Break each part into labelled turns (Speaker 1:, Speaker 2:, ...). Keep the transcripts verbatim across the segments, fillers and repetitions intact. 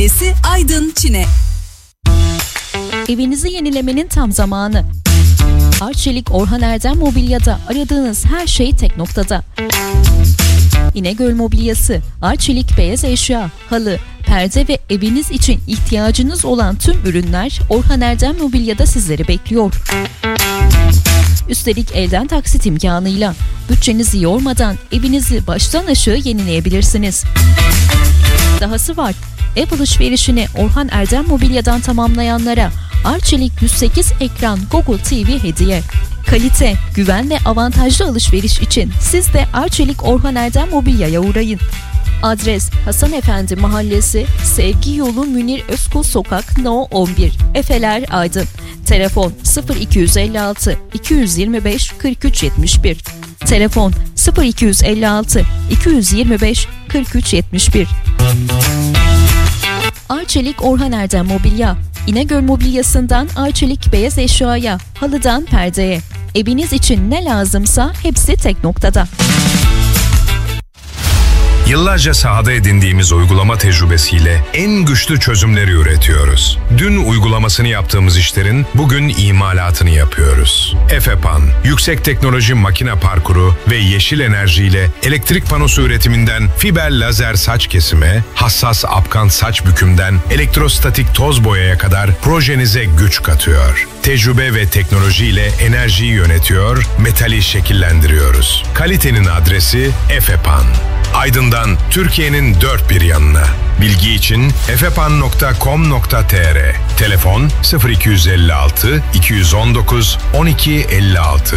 Speaker 1: Mahallesi, Aydın, Çine.
Speaker 2: Evinizi yenilemenin tam zamanı. Arçelik Orhan Erdem Mobilya'da aradığınız her şey tek noktada. İnegöl Mobilyası, Arçelik beyaz eşya, halı, perde ve eviniz için ihtiyacınız olan tüm ürünler Orhan Erdem Mobilya'da sizleri bekliyor. Üstelik elden taksit imkanıyla bütçenizi yormadan evinizi baştan aşağı yenileyebilirsiniz. Dahası var, ev alışverişini Orhan Erdem Mobilya'dan tamamlayanlara Arçelik yüz sekiz ekran Google T V hediye. Kalite, güven ve avantajlı alışveriş için siz de Arçelik Orhan Erdem Mobilya'ya uğrayın. Adres Hasan Efendi Mahallesi, Sevgi Yolu Münir Özkul Sokak No on bir, Efeler, Aydın. Telefon sıfır iki yüz elli altı iki yüz yirmi beş kırk üç yetmiş bir. Telefon sıfır iki yüz elli altı iki yüz yirmi beş kırk üç yetmiş bir. Arçelik Orhan Erdem Mobilya. İnegöl Mobilyası'ndan Arçelik beyaz eşyaya, halıdan perdeye. Eviniz için ne lazımsa hepsi tek noktada.
Speaker 3: Yıllarca sahada edindiğimiz uygulama tecrübesiyle en güçlü çözümleri üretiyoruz. Dün uygulamasını yaptığımız işlerin bugün imalatını yapıyoruz. Efepan, yüksek teknoloji makine parkuru ve yeşil enerjiyle elektrik panosu üretiminden fiber lazer saç kesime, hassas apkan saç bükümden elektrostatik toz boyaya kadar projenize güç katıyor. Tecrübe ve teknolojiyle enerjiyi yönetiyor, metali şekillendiriyoruz. Kalitenin adresi Efepan. Aydın'dan Türkiye'nin dört bir yanına. Bilgi için efepan nokta com nokta tr. Telefon sıfır iki yüz elli altı iki yüz on dokuz on iki elli altı.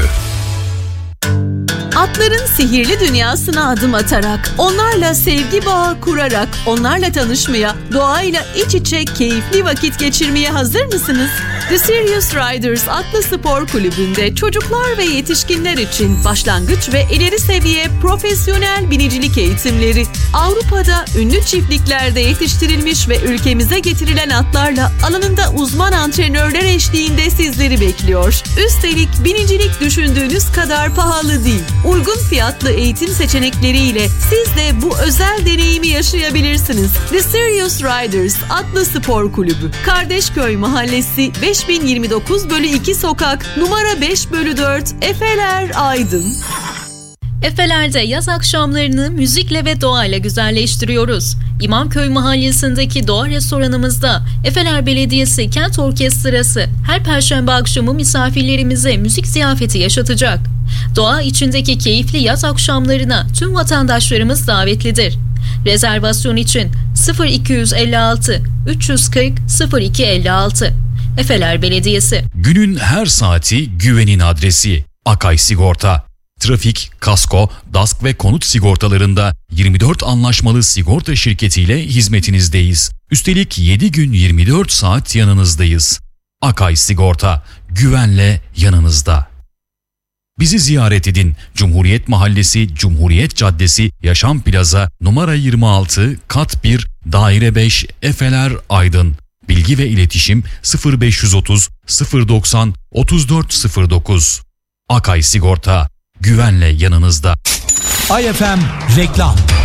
Speaker 4: Atların sihirli dünyasına adım atarak, onlarla sevgi bağı kurarak, onlarla tanışmaya, doğayla iç içe keyifli vakit geçirmeye hazır mısınız? The Serious Riders Atlı Spor Kulübü'nde çocuklar ve yetişkinler için başlangıç ve ileri seviye profesyonel binicilik eğitimleri, Avrupa'da ünlü çiftliklerde yetiştirilmiş ve ülkemize getirilen atlarla alanında uzman antrenörler eşliğinde sizleri bekliyor. Üstelik binicilik düşündüğünüz kadar pahalı değil. Uygun fiyatlı eğitim seçenekleriyle siz de bu özel deneyimi yaşayabilirsiniz. The Serious Riders Atlı Spor Kulübü, Kardeşköy Mahallesi, beş bin yirmi dokuz bölü iki sokak, numara beş bölü dört, Efeler, Aydın.
Speaker 2: Efeler'de yaz akşamlarını müzikle ve doğayla güzelleştiriyoruz. İmamköy Mahallesi'ndeki doğa restoranımızda Efeler Belediyesi Kent Orkestrası her perşembe akşamı misafirlerimize müzik ziyafeti yaşatacak. Doğa içindeki keyifli yaz akşamlarına tüm vatandaşlarımız davetlidir. Rezervasyon için sıfır iki yüz elli altı üç yüz kırk sıfır iki elli altı. Efeler Belediyesi.
Speaker 5: Günün her saati güvenin adresi. Akay Sigorta. Trafik, kasko, dask ve konut sigortalarında yirmi dört anlaşmalı sigorta şirketiyle hizmetinizdeyiz. Üstelik yedi gün yirmi dört saat yanınızdayız. Akay Sigorta, güvenle yanınızda. Bizi ziyaret edin. Cumhuriyet Mahallesi, Cumhuriyet Caddesi, Yaşam Plaza, numara yirmi altı, kat bir, daire beş, Efeler, Aydın. Bilgi ve iletişim sıfır beş yüz otuz sıfır doksan otuz dört sıfır dokuz. Akay Sigorta, güvenle yanınızda.
Speaker 6: I F M reklam.